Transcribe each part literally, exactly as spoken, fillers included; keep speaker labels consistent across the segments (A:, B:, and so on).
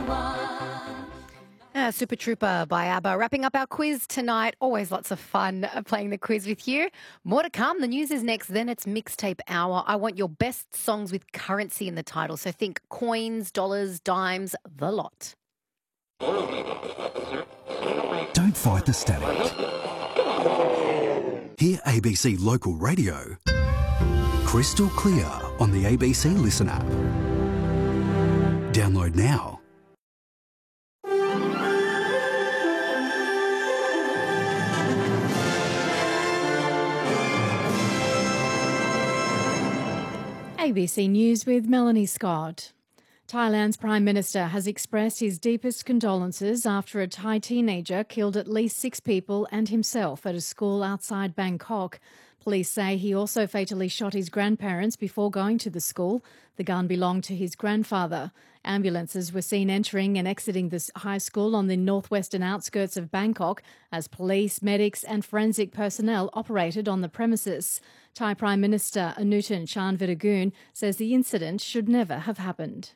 A: Uh, Super Trooper by ABBA. Wrapping up our quiz tonight. Always lots of fun uh, playing the quiz with you. More to come. The news is next. Then it's Mixtape Hour. I want your best songs with currency in the title. So think coins, dollars, dimes, the lot.
B: Don't fight the static. Hear A B C Local Radio crystal clear on the A B C Listen app. Download now.
C: A B C News with Melanie Scott. Thailand's Prime Minister has expressed his deepest condolences after a Thai teenager killed at least six people and himself at a school outside Bangkok. Police say he also fatally shot his grandparents before going to the school. The gun belonged to his grandfather. Ambulances were seen entering and exiting this high school on the northwestern outskirts of Bangkok as police, medics and forensic personnel operated on the premises. Thai Prime Minister Anutin Charnvirakul says the incident should never have happened.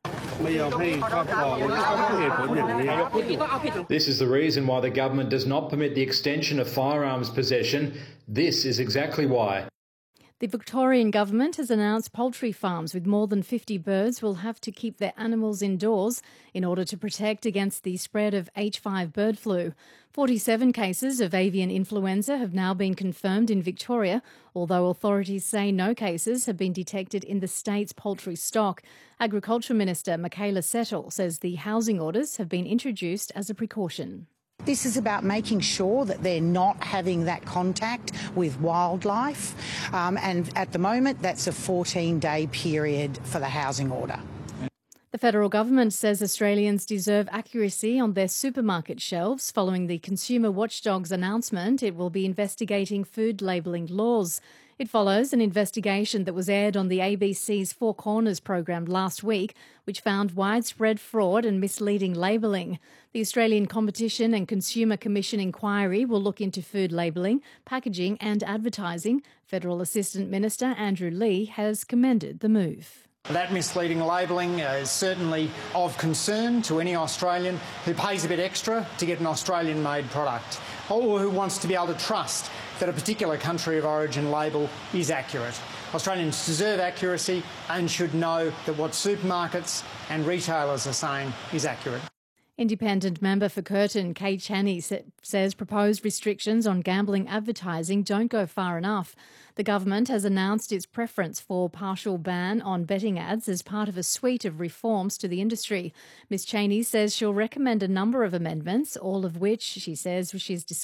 D: This is the reason why the government does not permit the extension of firearms possession. This is exactly why.
C: The Victorian government has announced poultry farms with more than fifty birds will have to keep their animals indoors in order to protect against the spread of H five bird flu. forty-seven cases of avian influenza have now been confirmed in Victoria, although authorities say no cases have been detected in the state's poultry stock. Agriculture Minister Michaela Settle says the housing orders have been introduced as a precaution.
E: This is about making sure that they're not having that contact with wildlife. Um, and at the moment, that's a fourteen-day period for the housing order.
C: The federal government says Australians deserve accuracy on their supermarket shelves following the Consumer Watchdog's announcement it will be investigating food labelling laws. It follows an investigation that was aired on the A B C's Four Corners program last week, which found widespread fraud and misleading labelling. The Australian Competition and Consumer Commission inquiry will look into food labelling, packaging and advertising. Federal Assistant Minister Andrew Lee has commended the move.
F: That misleading labelling is certainly of concern to any Australian who pays a bit extra to get an Australian-made product, or who wants to be able to trust that a particular country of origin label is accurate. Australians deserve accuracy and should know that what supermarkets and retailers are saying is accurate.
C: Independent member for Curtin, Kate Chaney, says proposed restrictions on gambling advertising don't go far enough. The government has announced its preference for partial ban on betting ads as part of a suite of reforms to the industry. Ms Chaney says she'll recommend a number of amendments, all of which she says she's